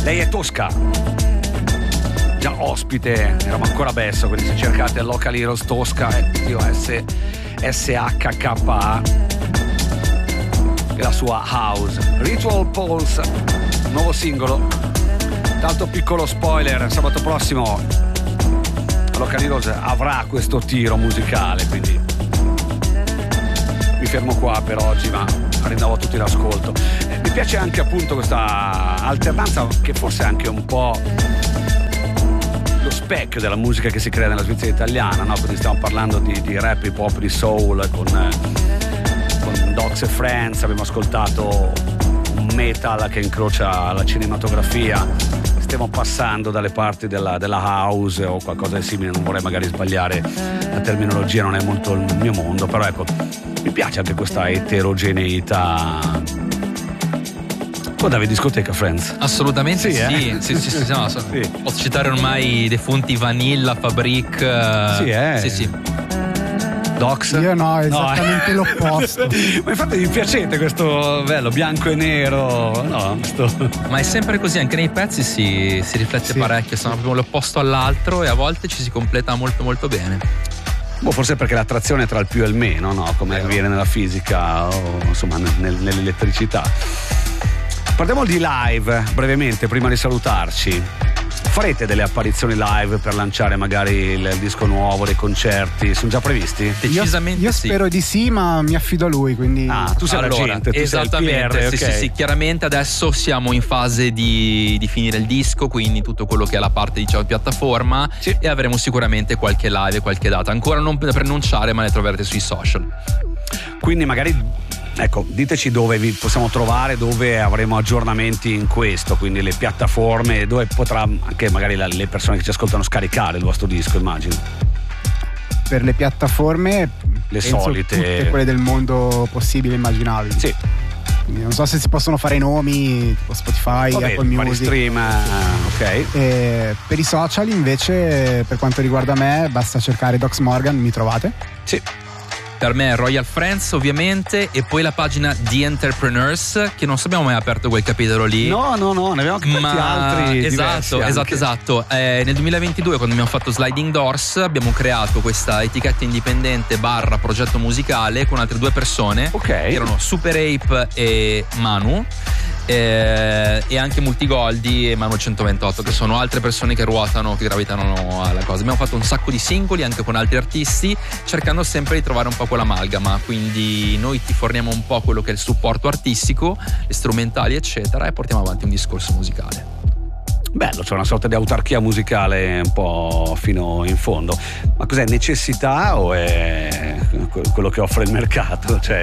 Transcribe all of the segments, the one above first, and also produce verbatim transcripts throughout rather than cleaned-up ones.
Lei è tosca, già ospite, eravamo ancora Besso, quindi se cercate Local Heroes Tosca è S H K A e la sua house. Ritual Pulse, nuovo singolo. Tanto piccolo spoiler, sabato prossimo Local Heroes avrà questo tiro musicale, quindi mi fermo qua per oggi, ma rinnovo a tutti l'ascolto. Eh, mi piace anche appunto questa alternanza che forse è anche un po' lo specchio della musica che si crea nella Svizzera italiana, no? Quindi stiamo parlando di, di rap, hip hop, di soul con, eh, con Docs e Friends, abbiamo ascoltato un metal che incrocia la cinematografia, stiamo passando dalle parti della, della house o qualcosa di simile, non vorrei magari sbagliare la terminologia, non è molto il mio mondo, però ecco, mi piace anche questa eterogeneità. Tu andavi in discoteca, Friends? Assolutamente sì, sì, eh? sì, sì, sì, no, so, sì. Posso citare ormai i defunti Vanilla, Fabric. Sì, eh? Sì, sì. Docs? Io no, esattamente no. L'opposto. Ma infatti vi piacete questo bello bianco e nero? No, sto... Ma è sempre così, anche nei pezzi si, si riflette sì. parecchio, sono proprio l'opposto all'altro e a volte ci si completa molto molto bene. Boh, forse perché l'attrazione è tra il più e il meno, no? Come avviene nella fisica o insomma nel, nell'elettricità. Parliamo di live brevemente prima di salutarci. Farete delle apparizioni live per lanciare magari il disco nuovo, dei concerti? Sono già previsti? Decisamente io, io sì. spero di sì, ma mi affido a lui, quindi... Ah, tu sei allora, l'agente, tu esattamente, sei il P R, sì, okay. sì, sì, chiaramente adesso siamo in fase di, di finire il disco, quindi tutto quello che è la parte diciamo piattaforma, sì. E avremo sicuramente qualche live, qualche data, ancora non da preannunciare, ma le troverete sui social. Quindi magari ecco, diteci dove vi possiamo trovare, dove avremo aggiornamenti in questo, quindi le piattaforme, dove potrà anche magari la, le persone che ci ascoltano scaricare il vostro disco, immagino. Per le piattaforme le penso solite, tutte quelle del mondo possibile e immaginabile. Sì. Quindi non so se si possono fare nomi tipo Spotify, Vabbè, Apple Music. Stream, uh, ok. E per i social invece, per quanto riguarda me, basta cercare Docs Morgan, mi trovate? Sì. Per me Royal Friends ovviamente, e poi la pagina The Entrepreneurs, che non abbiamo mai aperto quel capitolo lì. No, no, no, ne abbiamo anche Ma altri. esatto, esatto, esatto. Eh, nel duemilaventidue, quando abbiamo fatto Sliding Doors, abbiamo creato questa etichetta indipendente barra progetto musicale con altre due persone, Ok. che erano Super Ape e Manu. Eh, e anche Multigoldi e Manu centoventotto, che sono altre persone che ruotano, che gravitano alla cosa. Abbiamo fatto un sacco di singoli anche con altri artisti, cercando sempre di trovare un po' quell'amalgama, quindi noi ti forniamo un po' quello che è il supporto artistico, le strumentali eccetera, e portiamo avanti un discorso musicale. Bello, c'è una sorta di autarchia musicale un po' fino in fondo. Ma cos'è, necessità o è quello che offre il mercato? Cioè,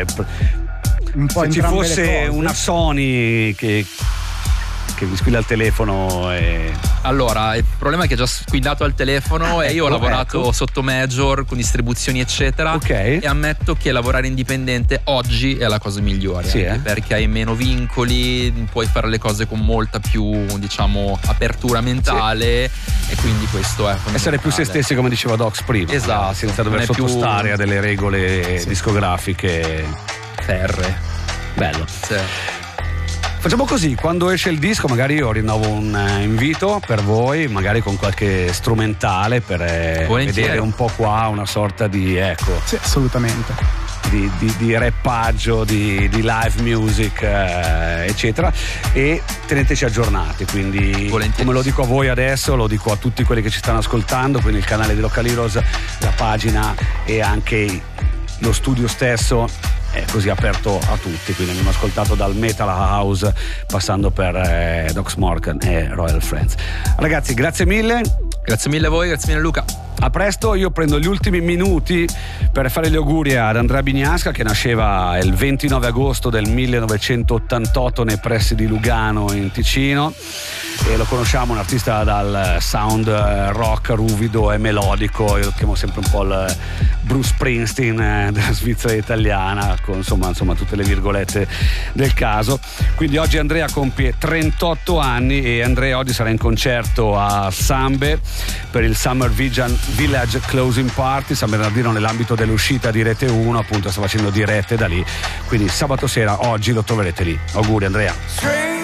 Un po' se ci entrambe le fosse cose. una Sony che, che vi squilla il telefono e... Allora, il problema è che è già squillato al telefono, Ah, e io ho ecco, lavorato ecco. sotto major con distribuzioni eccetera, Ok. e ammetto che lavorare indipendente oggi è la cosa migliore, Sì, anche eh? perché hai meno vincoli, puoi fare le cose con molta più, diciamo, apertura mentale, sì. E quindi questo è essere più se stessi, come diceva Docs prima. Esatto, senza dover non è più- sottostare a delle regole Sì. discografiche. ferre. Bello. Sì. Facciamo così, quando esce il disco magari io rinnovo un uh, invito per voi, magari con qualche strumentale per eh, vedere un po' qua una sorta di, ecco, Sì, assolutamente. di, di, di rappaggio, di, di live music eh, eccetera, e teneteci aggiornati, quindi Volentieri. come lo dico a voi adesso lo dico a tutti quelli che ci stanno ascoltando, quindi il canale di Local Heroes, la pagina e anche lo studio stesso è così aperto a tutti, quindi abbiamo ascoltato dal Metal House passando per eh, Docs Morgan e Royal Friends. Ragazzi, grazie mille. Grazie mille a voi, grazie mille Luca. A presto, io prendo gli ultimi minuti per fare gli auguri ad Andrea Bignasca, che nasceva il ventinove agosto del millenovecentottantotto nei pressi di Lugano in Ticino, e lo conosciamo, un artista dal sound rock ruvido e melodico, io lo chiamo sempre un po' il Bruce Springsteen della Svizzera italiana, con insomma, insomma tutte le virgolette del caso. Quindi oggi Andrea compie trentotto anni, e Andrea oggi sarà in concerto a Sambe per il Summer Vision Village Closing Party. San Bernardino, nell'ambito dell'uscita di Rete uno, appunto sta facendo dirette da lì, quindi sabato sera, oggi lo troverete lì. Auguri Andrea.